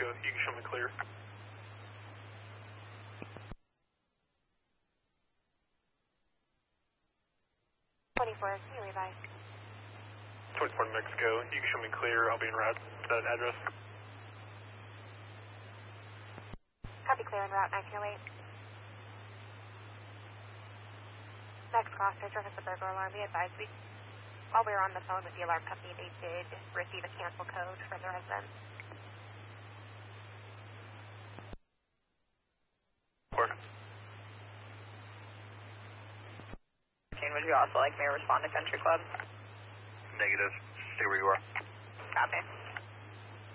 Mexico. You can show me clear. 24, can you revise? 24 Mexico. You can show me clear. I'll be en route to that address. Copy, clear en route 1908. Next cross searcher has a burglar alarm. Be advised, while we were on the phone with the alarm company, they did receive a cancel code from the resident. Where? Would you also like me to respond to Country Club? Negative. Stay where you are. Copy.